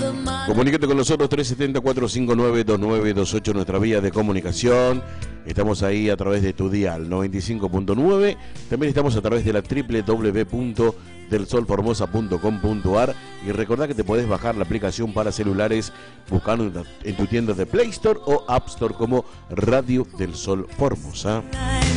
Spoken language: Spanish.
Comunícate con nosotros 370-459-2928, nuestra vía de comunicación. Estamos ahí a través de tu dial 95.9. También estamos a través de la www.delsolformosa.com.ar. Y recordá que te podés bajar la aplicación para celulares buscando en tu tienda de Play Store o App Store como Radio del Sol Formosa.